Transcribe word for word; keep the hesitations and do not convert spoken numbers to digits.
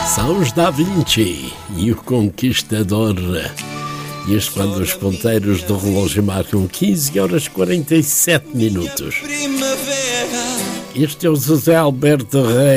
São os Da Vinci e o Conquistador. Isto quando os ponteiros do relógio marcam quinze horas e quarenta e sete minutos. Este é o José Alberto Reis.